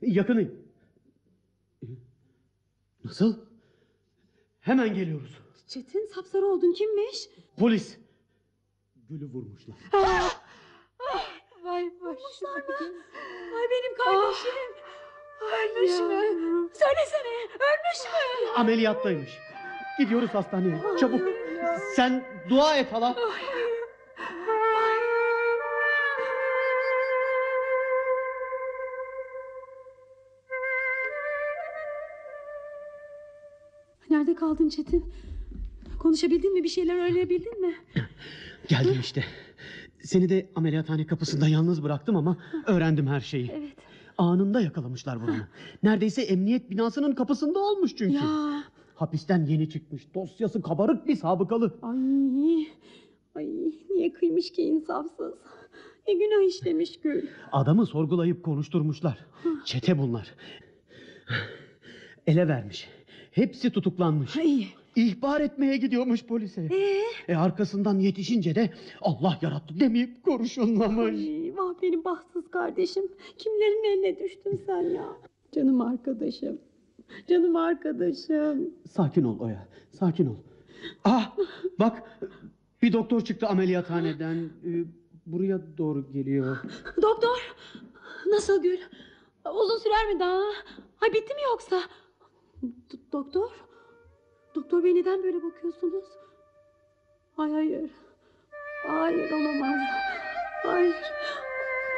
Yakınıyım. Nasıl? Hemen geliyoruz. Çetin, sapsarı oldun, kimmiş? Polis. Gül'ü vurmuşlar. Vay başına. Ay benim kardeşim. Ölmüş mü? Söylesene, ölmüş mü? Ameliyattaymış. Gidiyoruz hastaneye. Çabuk. Sen dua et hala. Nerede kaldın Çetin? Konuşabildin mi? Bir şeyler öğrenebildin mi? Geldim işte. Seni de ameliyathane kapısında yalnız bıraktım ama öğrendim her şeyi. Evet. Anında yakalamışlar buranı. Neredeyse emniyet binasının kapısında olmuş çünkü. Ya. Hapisten yeni çıkmış. Dosyası kabarık bir sabıkalı. Ay, niye kıymış ki insafsız? Ne günah işlemiş Gül. Adamı sorgulayıp konuşturmuşlar. Çete bunlar. Ele vermiş. Hepsi tutuklanmış. İyi. İhbar etmeye gidiyormuş polise. Arkasından yetişince de Allah yarattı demeyip kurşunlamış. Ay, vah benim bahtsız kardeşim. Kimlerin eline düştün sen ya? Canım arkadaşım. Canım arkadaşım. Sakin ol Oya. Sakin ol. Ah bak bir doktor çıktı ameliyathaneden. Buraya doğru geliyor. Doktor. Nasıl Gül? Uzun sürer mi daha? Ay bitti mi yoksa? Doktor? Doktor bey neden böyle bakıyorsunuz? Ay hayır. Hayır olamaz. Hayır.